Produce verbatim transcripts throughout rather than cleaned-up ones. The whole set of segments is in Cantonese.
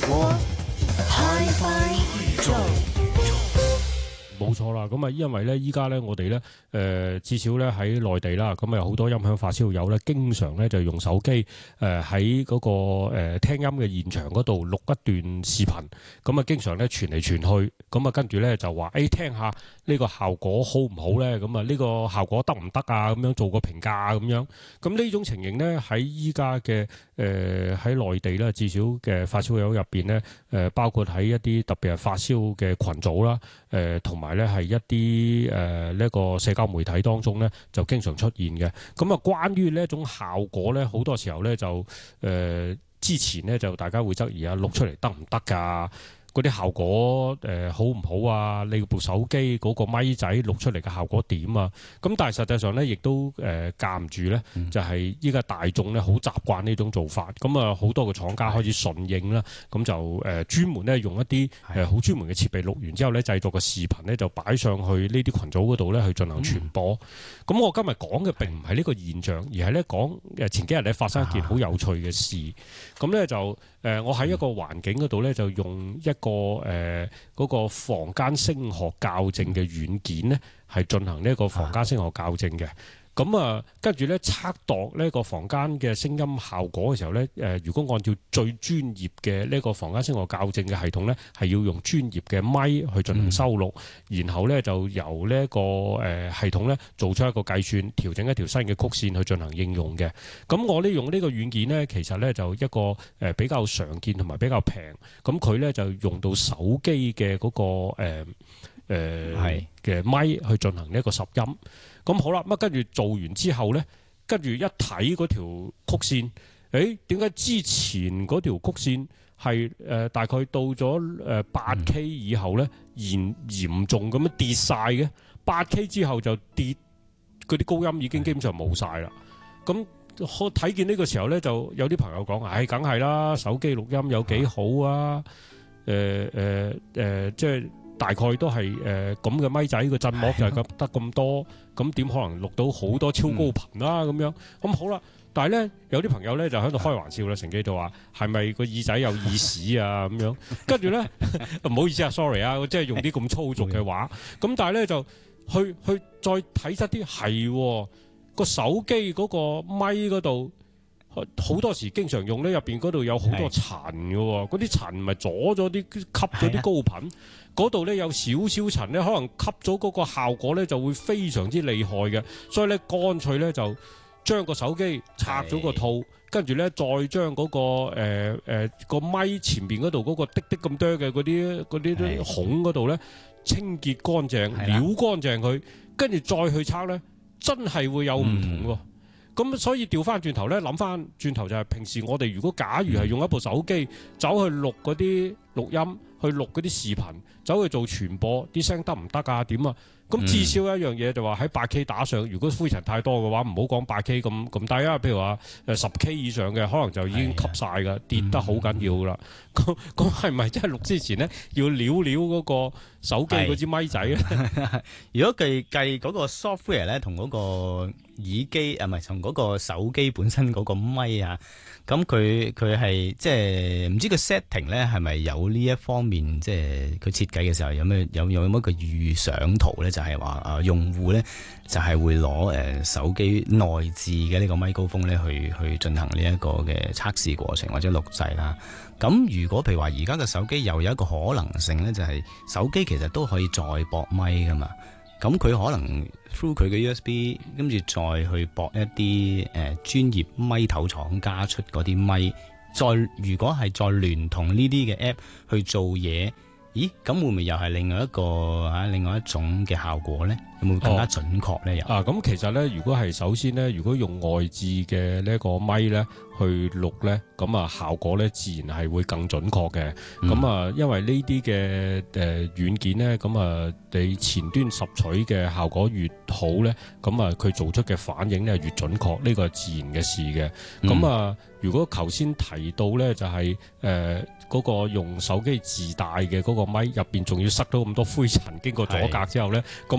播，Hi-Fi宇宙。 冇錯啦，咁啊，因為咧，依家咧，我哋咧，誒，至少咧喺內地啦，咁啊，有好多音響發燒友咧，經常咧就用手機，誒喺嗰個誒聽音嘅現場嗰度錄一段視頻，咁啊，經常咧傳嚟傳去，咁啊，跟住咧就話，誒，聽下呢個效果好唔好咧？咁啊，呢個效果得唔得啊？咁樣做個評價咁樣，咁呢種情形咧喺依家嘅誒喺內地咧，至少嘅發燒友入邊咧，誒包括喺一啲特別係發燒嘅群組啦，誒同埋。咧係一啲誒呢個社交媒體當中咧，就經常出現嘅。咁啊，關於呢一種效果咧，好多時候咧就誒、呃、之前咧就大家會質疑啊，錄出嚟得唔得㗎？嗰啲效果誒、呃、好唔好啊？你部手機嗰個咪仔錄出嚟嘅效果點啊？咁但係實際上咧，亦都誒夾唔住咧，就係依家大眾咧好習慣呢種做法。咁啊，好多個廠家開始順應啦，咁就誒、呃、專門咧用一啲誒好專門嘅設備錄完之後咧，製作個視頻咧就擺上去呢啲群組嗰度咧去進行傳播。咁、嗯、我今日講嘅並唔係呢個現象，而係咧講誒前幾日咧發生一件好有趣嘅事。咁咧就誒、呃、我喺一個環境嗰度咧就用一個誒嗰、呃那個房間聲學校正嘅軟件咧，係進行呢一個房間聲學校正嘅。咁啊，跟住咧測度呢個房間嘅聲音效果嘅時候咧，誒、呃，如果按照最專業嘅呢個房間聲學校正嘅系統咧，係要用專業嘅咪去進行收錄，嗯、然後咧就由呢、這、一個誒、呃、系統咧做出一個計算，調整一條新嘅曲線去進行應用嘅。咁我呢用呢個軟件咧，其實咧就一個誒比較常見同埋比較平，咁佢咧就用到手機嘅嗰、那個誒誒嘅咪去進行呢一個拾音。咁好啦，咁跟住做完之後咧，跟住一睇嗰條曲線，誒點解之前嗰條曲線係誒、呃、大概到咗誒八 K 以後咧，嚴嚴重咁樣跌晒嘅？八 K 之後就跌，嗰啲高音已經基本上冇晒啦。咁我睇見呢個時候咧，就有啲朋友講：唉、哎，梗係啦，手機錄音有幾好啊？誒誒誒，即係。大概都係誒咁嘅咪仔個振膜就係咁得咁多，咁點可能錄到好多超高頻啦咁樣？咁好啦，但係咧有啲朋友咧就喺度開玩笑啦，乘機就話係咪個耳仔有耳屎啊咁樣？跟住咧唔好意思啊 ，sorry 啊，我即係用啲咁粗俗嘅話。咁但係咧就去去再睇實啲係個手機嗰個咪嗰度。好多時經常用咧，入邊嗰度有好多塵嘅喎，嗰啲塵咪阻咗啲吸咗啲高頻，嗰度咧有少少塵咧，可能吸咗嗰個效果咧就會非常之厲害嘅，所以咧乾脆咧就將個手機拆咗個套，跟住咧再將嗰、嗰個誒誒個咪前邊嗰度嗰個滴滴咁多嘅嗰啲嗰啲孔嗰度咧清潔乾淨，撩乾淨佢，跟住再去測咧，真係會有唔同喎。嗯咁所以調翻轉頭咧，諗翻轉頭就係平時我哋如果假如係用一部手機走去錄嗰啲錄音，去錄嗰啲視頻，走去做傳播，啲聲得唔得啊？點啊？咁至少一樣嘢就話喺八 K 打上，如果灰塵太多嘅話，唔好講八 K 咁咁低啊。譬如話誒十 K 以上嘅，可能就已經吸晒㗎，跌得好緊要啦。咁咁係咪真係錄之前咧要撩撩嗰個手機嗰支咪仔咧？ 如果計計嗰個 software 咧，同嗰個耳機啊，唔係同嗰個手機本身嗰個咪啊，咁佢佢係即係唔知個 setting 咧係咪有呢一方面，即係佢設計嘅時候有咩有有乜個預想圖咧？就係話啊，用戶咧就係會攞誒手機內置嘅呢個咪高峰咧去去進行呢一個嘅測試過程或者錄製啦。咁如果譬如話而家嘅手機又有一個可能性咧，就係手機其實都可以再駁咪噶嘛。咁佢可能 through 佢嘅 U S B， 跟住再去駁一啲誒、呃、專業咪頭廠家出嗰啲咪，再如果係再聯同呢啲嘅 app 去做嘢，咦？咁會唔會又係另外一個啊，另外一種嘅效果咧？有冇更加準確咧？又、 哦、啊，咁其實咧，如果係首先咧，如果用外置嘅呢個咪咧去錄咧，咁啊效果咧自然係會更準確嘅。咁、嗯、啊，因為呢啲嘅誒軟件咧，咁啊你前端拾取嘅效果越好咧，咁啊佢做出嘅反應咧越準確，呢、這個係自然嘅事嘅。咁、嗯、啊，如果頭先提到咧，就係誒嗰個用手機自帶嘅嗰個咪入邊，仲要塞到咁多灰塵，經過阻隔之後咧，咁可能嗰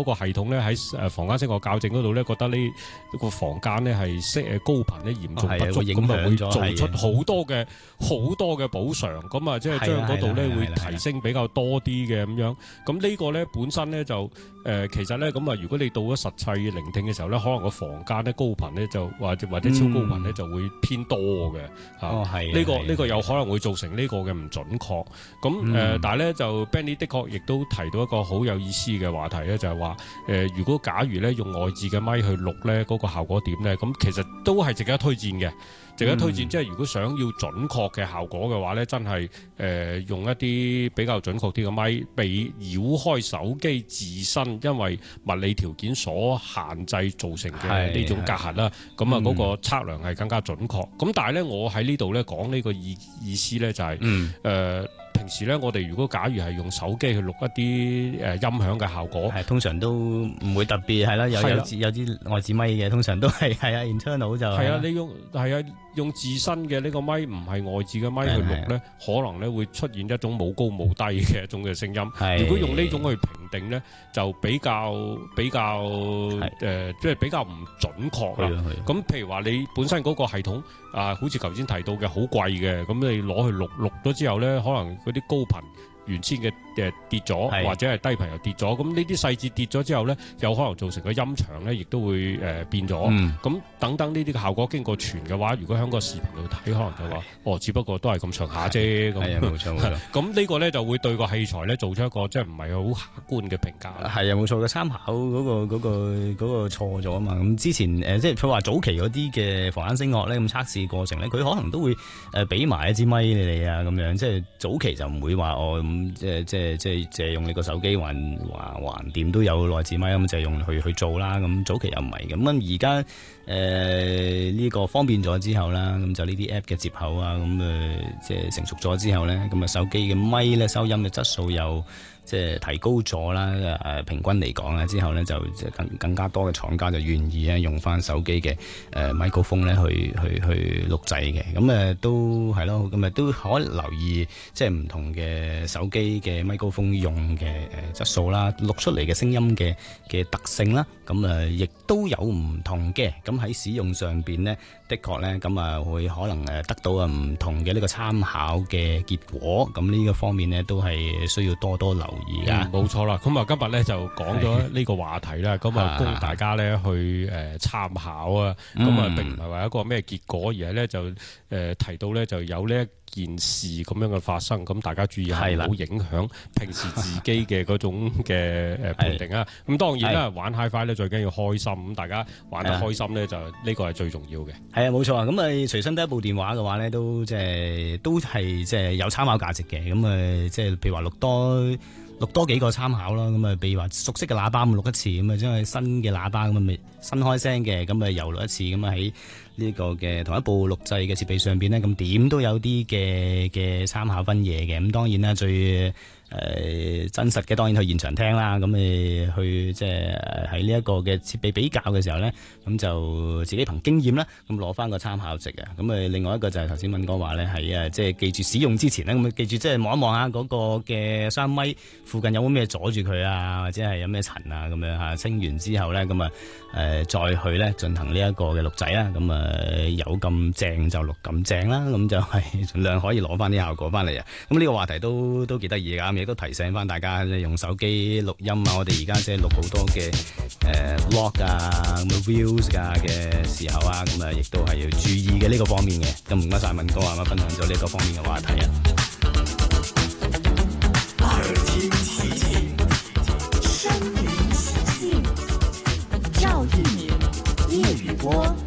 嗰個系統咧喺誒房間聲學校正嗰度咧，覺得呢個房間咧係聲誒高頻咧嚴重不足，咁啊會做出好多嘅好多嘅補償，咁啊即係將嗰度咧會提升比較多啲嘅咁樣。咁呢個咧本身咧就誒、呃、其實咧咁啊，如果你到咗實際聆聽嘅時候咧，可能個房間咧高頻咧就或者或者超高頻咧就會偏多嘅嚇。呢、嗯這個呢、這個有可能會造成呢個嘅唔準確。咁誒、嗯呃，但係咧就 Benny 的確亦都提到一個好有意思嘅話題咧，就係話誒，如果假如咧用外置嘅咪去錄咧，嗰、那個效果點咧？咁其實都係值得推薦嘅。值得推薦，嗯、即係如果想要準確嘅效果嘅話咧，真係誒、呃、用一啲比較準確啲嘅咪，被繞開手機自身因為物理條件所限制造成嘅呢種隔閡啦。咁啊，嗰個測量係更加準確。咁、嗯、但係咧，我喺呢度咧講呢個意意思咧、就係，就係誒平時咧，我哋如果假如係用手機去錄一啲誒音響嘅效果，係通常都唔會特別係啦，有有有啲外置咪嘅，通常都係係啊 internal 就係啊，你用係啊。用自身嘅呢個咪唔係外置嘅咪去錄咧，可能咧會出現一種冇高冇低嘅一種嘅聲音。如果用呢種去評定咧，就比較比較誒，即係、呃就是、比較唔準確啦。咁譬如話你本身嗰個系統啊，好似頭先提到嘅好貴嘅，咁你攞去錄錄咗之後咧，可能嗰啲高頻原先嘅誒跌咗，或者係低頻又跌咗，咁呢啲細節跌咗之後咧，有可能造成個音場咧，亦都會誒、呃、變咗。咁、嗯、等等呢啲嘅效果經過傳嘅話，如果喺個視頻度睇，可能就話哦，只不過都係咁上下啫。咁冇錯冇錯。咁呢個咧就會對個器材咧做出一個即係唔係好客觀嘅評價。係啊，冇錯嘅，參考嗰、嗰個嗰、嗰個嗰、嗰個錯咗啊嘛。咁之前誒、呃、即係佢話早期嗰啲嘅房間聲樂咧，咁測試過程咧，佢可能都會誒俾埋一支咪你哋啊，咁樣即係早期就唔會話哦。咁即係即係即係借用你個手機還還還掂都有內置咪，咁就用去去做啦。咁早期又唔係咁，咁而家誒呢個方便咗之後啦，咁就呢啲 app 嘅接口啊，咁誒即係成熟咗之後咧，咁啊手機嘅咪咧收音嘅質素又即係提高咗啦。誒平均嚟講啊，之後咧就即係更更加多嘅廠家就願意啊用翻手機嘅誒麥克風咧去去去錄製嘅。咁誒都係咯，咁誒都可留意即係唔同嘅手機嘅麥克風用嘅誒質素啦，錄出嚟嘅聲音嘅嘅特性啦。咁誒亦都有唔同嘅。咁喺使用上邊咧，的確咧咁啊會可能誒得到啊唔同嘅呢個參考嘅結果。咁呢個方面咧都係需要多多留意㗎。冇錯啦。咁啊今日咧就講咗呢個話題啦。咁啊供大家咧去誒參考啊。咁啊並唔係話一個咩結果，而係咧就誒提到咧就有呢一件事咁樣嘅發生。咁大家注意下，唔好影響平時自己嘅嗰種嘅誒判定啊。咁當然啦，玩 HiFi 咧最緊要開心。咁大家玩得開心咧，就呢個係最重要嘅。係啊，冇錯啊。咁啊隨身得一部電話嘅話咧，都即係都係即係有參考價值嘅。咁啊即係譬如話錄多錄多幾個參考啦。咁啊譬如話熟悉嘅喇叭咁錄一次，咁啊將佢新嘅喇叭咁啊未新開聲嘅，咁啊又錄一次。咁啊喺呢個嘅同一部錄製嘅設備上邊咧，咁點都有啲嘅嘅參考分野嘅。咁當然啦，最誒、呃、真實嘅當然去現場聽啦。咁誒去即係喺呢一個嘅設備比較嘅時候咧，咁就自己憑經驗啦，咁攞翻個參考值啊。咁誒另外一個就係頭先敏哥話咧，係啊，即係記住使用之前咧，咁記住即係望一望下嗰個嘅收音咪附近有冇咩阻住佢啊，或者係有咩塵啊咁樣嚇。清完之後咧，咁啊誒再去咧進行呢一個嘅錄製啦。咁啊誒有咁正就錄咁正啦。咁就係盡量可以攞翻啲效果翻嚟啊。咁呢個話題都都幾得意㗎，亦都提醒翻大家用手機錄音啊。我哋而家即係錄好多嘅誒 vlog 啊、咁 views 㗎嘅時候啊，咁啊亦都係要注意嘅呢個方面嘅。咁唔該曬敏哥啊，咁分享咗呢個方面嘅話題啊。耳聽奇境，身臨其境，趙一鳴、葉宇波。